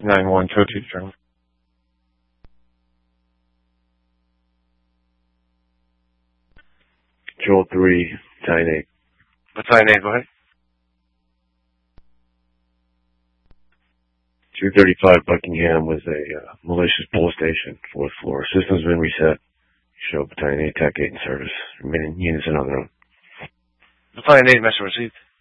9-1, Tokyo Charlie. Control 3, Battalion 8. Battalion 8, go ahead. 235 Buckingham was a malicious police station, 4th floor. System's been reset. Show Battalion 8, TAC 8 in service. Remaining units are unknown. Battalion 8, message received.